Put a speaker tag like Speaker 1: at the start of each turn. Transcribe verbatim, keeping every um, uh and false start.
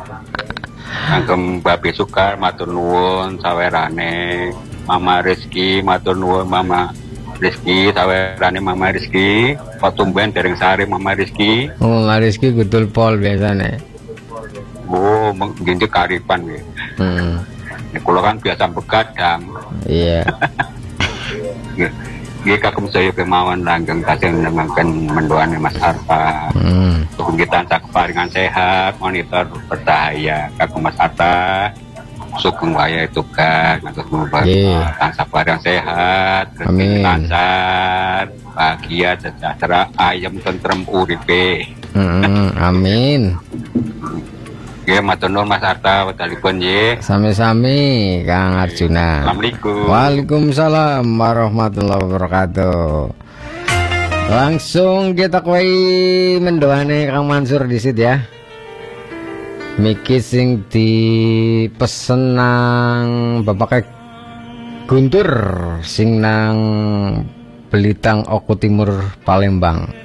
Speaker 1: Kagem Babe Sukar matur nuwun sawerane. Mama Rizky matur nuwun Mama Rizky sawerane Mama Rizky. Kok tumben dereng sare Mama Rizky.
Speaker 2: Oh, Mama Rizky gudul pol biasane.
Speaker 1: Oh, mengginti karipan nggih.
Speaker 2: Hmm.
Speaker 1: Nek kula kan biasa begadang.
Speaker 2: Iya.
Speaker 1: Nggih kagem saya kemawon langgeng tasih nengaken mendoane Mas Arta.
Speaker 2: Hmm.
Speaker 1: Kita tak paringan sehat, monitor berbahaya kagem Mas Arta. Sugeng waya tugas ngatur mumpung tansah barang sehat, rezeki lancar, bahagia, sejahtera, ayam tentrem uripe.
Speaker 2: Mm, amin.
Speaker 1: Nggih matur nuwun Mas Arta wedalipun nggih.
Speaker 2: Sami-sami Kang Arjuna.
Speaker 1: Assalamualaikum.
Speaker 2: Waalaikumsalam warahmatullahi wabarakatuh. Langsung kita kuwi mendoane Kang Mansur disit ya. Miki sing dipesen nang Bapak Guntur sing nang Belitang Oku Timur Palembang.